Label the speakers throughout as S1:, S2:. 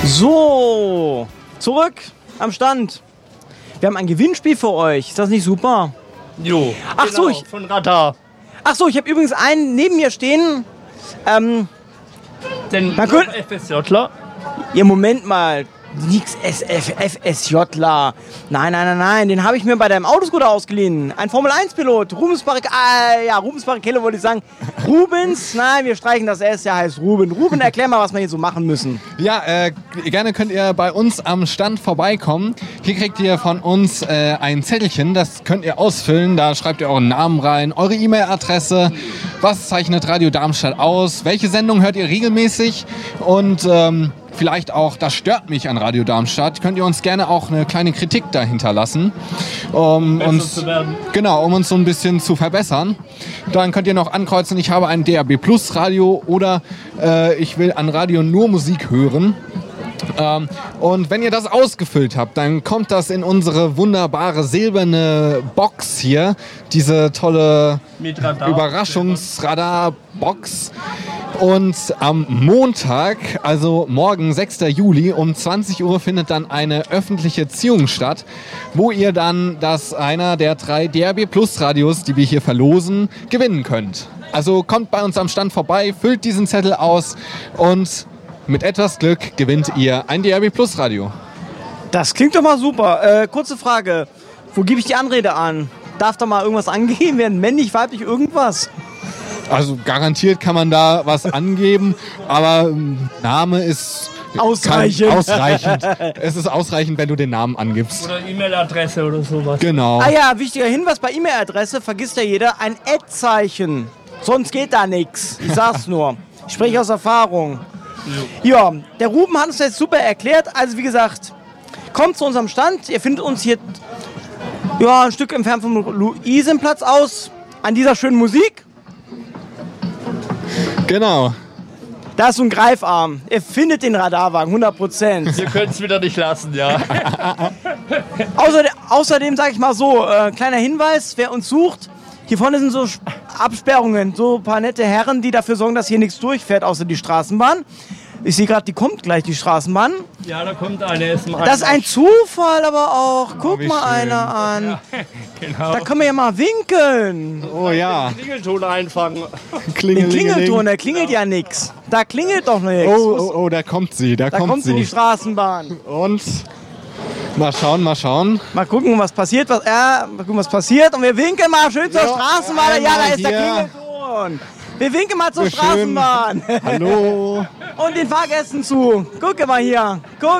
S1: So, zurück am Stand. Wir haben ein Gewinnspiel für euch. Ist das nicht super?
S2: Jo.
S1: Ach so,
S2: genau, von Radar.
S1: Ach so, ich habe übrigens einen neben mir stehen.
S2: Den
S1: Man könnte-
S2: FSJler.
S1: Ihr Moment mal. Nix FSJler. Nein. Den habe ich mir bei deinem Autoscooter ausgeliehen. Ein Formel-1-Pilot. Rubens Barrichello wollte ich sagen. Rubens, nein, wir streichen das S, der heißt Ruben. Ruben, erklär mal, was wir hier so machen müssen.
S3: Ja, gerne könnt ihr bei uns am Stand vorbeikommen. Hier kriegt ihr von uns ein Zettelchen, das könnt ihr ausfüllen. Da schreibt ihr euren Namen rein, eure E-Mail-Adresse, was zeichnet Radio Darmstadt aus, welche Sendung hört ihr regelmäßig und vielleicht auch, das stört mich an Radio Darmstadt, könnt ihr uns gerne auch eine kleine Kritik dahinter lassen, um uns so ein bisschen zu verbessern. Dann könnt ihr noch ankreuzen, ich habe ein DAB Plus Radio oder ich will an Radio nur Musik hören. Und wenn ihr das ausgefüllt habt, dann kommt das in unsere wunderbare silberne Box hier, diese tolle Überraschungsradar-Box. Und am Montag, also morgen, 6. Juli, um 20 Uhr findet dann eine öffentliche Ziehung statt, wo ihr dann einer der 3 DAB Plus Radios, die wir hier verlosen, gewinnen könnt. Also kommt bei uns am Stand vorbei, füllt diesen Zettel aus und mit etwas Glück gewinnt ihr ein DAB Plus Radio.
S1: Das klingt doch mal super. Kurze Frage. Wo gebe ich die Anrede an? Darf da mal irgendwas angegeben werden? Männlich, weiblich, irgendwas?
S3: Also garantiert kann man da was angeben, aber Name ist
S1: ausreichend.
S3: Es ist ausreichend, wenn du den Namen angibst.
S2: Oder E-Mail-Adresse oder sowas.
S3: Genau.
S1: Ah ja, wichtiger Hinweis, bei E-Mail-Adresse vergisst ja jeder ein Ad-Zeichen. Sonst geht da nichts. Ich sag's nur. Ich spreche aus Erfahrung. Ja, der Ruben hat uns das jetzt super erklärt. Also wie gesagt, kommt zu unserem Stand. Ihr findet uns hier ein Stück entfernt vom Luisenplatz aus. An dieser schönen Musik.
S3: Genau.
S1: Da ist so ein Greifarm. Ihr findet den Radarwagen, 100%.
S2: Wir können es wieder nicht lassen, ja.
S1: Außerdem sage ich mal so, kleiner Hinweis, wer uns sucht, hier vorne sind so Absperrungen, so ein paar nette Herren, die dafür sorgen, dass hier nichts durchfährt, außer die Straßenbahn. Ich sehe gerade, die kommt gleich, die Straßenbahn.
S2: Ja, da kommt eine.
S1: Das ist ein Zufall aber auch. Guck
S3: wie
S1: mal
S3: schön.
S1: einer an.
S2: Ja, genau.
S1: Da können wir ja mal winkeln.
S3: Oh ja.
S2: Klingelton einfangen.
S1: Den Klingelton, da klingelt ja nichts. Da klingelt doch nichts.
S3: Oh, da kommt sie, da kommt
S1: sie, die
S3: sie.
S1: Straßenbahn.
S3: Und mal schauen.
S1: Mal gucken, was passiert. Und wir winken mal schön zur Straßenbahn. Ja, da ist der Klingelton. Wir winken mal zur Straßenbahn.
S3: Hallo.
S1: Und den Fahrgästen zu. Gucke mal hier.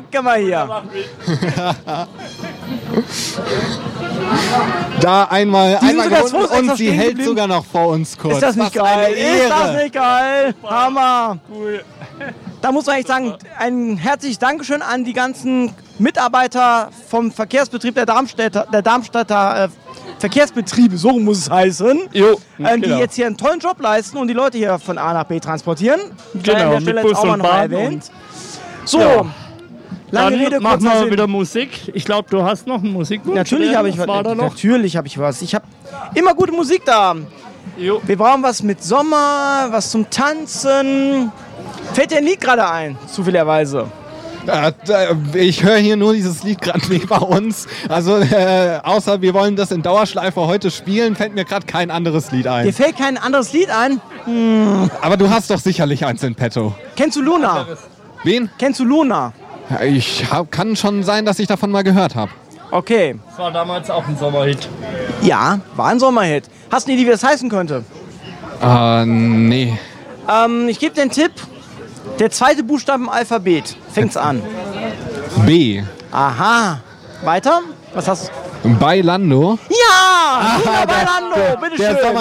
S3: Da einmal
S1: sogar
S3: gewonnen
S1: extra
S3: und sie
S1: stehen
S3: hält
S1: geblieben.
S3: sogar noch vor uns kurz.
S1: Ist das nicht
S3: Was eine
S1: geil? Ist das
S3: Ehre.
S1: nicht geil? Hammer.
S2: Cool.
S1: Da muss man echt sagen, ein herzliches Dankeschön an die ganzen Mitarbeiter vom Verkehrsbetrieb der Darmstädter Verkehrsbetriebe, so muss es heißen, die jetzt hier einen tollen Job leisten und die Leute hier von A nach B transportieren.
S2: Genau,
S1: an der Stelle
S2: mit
S1: jetzt
S2: Bus
S1: auch mal
S2: und
S1: noch
S2: Bahn
S1: erwähnt. So,
S2: Ja.
S1: lange
S2: Dann
S1: Rede,
S2: machen
S1: kurzer
S2: wir
S1: Sinn.
S2: wieder Musik. Ich glaube, du hast noch einen Musikwunsch.
S1: Natürlich habe ich was.
S2: War da noch?
S1: Natürlich habe ich was. Ich habe immer gute Musik da.
S2: Jo.
S1: Wir brauchen was mit Sommer, was zum Tanzen. Fällt dir ein Lied gerade ein, zufälligerweise?
S3: Ich höre hier nur dieses Lied gerade nicht bei uns. Also außer wir wollen das in Dauerschleife heute spielen, fällt mir gerade kein anderes Lied
S1: Dir
S3: ein.
S1: fällt kein anderes Lied ein?
S3: Aber du hast doch sicherlich eins in petto.
S1: Kennst du Luna?
S3: Wen?
S1: Kennst du Luna?
S3: Kann schon sein, dass ich davon mal gehört habe.
S1: Okay.
S2: Das war damals auch ein Sommerhit.
S1: Ja, war ein Sommerhit. Hast du eine Idee, wie das heißen könnte?
S3: Nee.
S1: Ich gebe dir einen Tipp. Der zweite Buchstabe im Alphabet. Fängt's an.
S3: B.
S1: Aha. Weiter? Was hast du?
S3: Bailando.
S1: Ja! Bailando, bitteschön.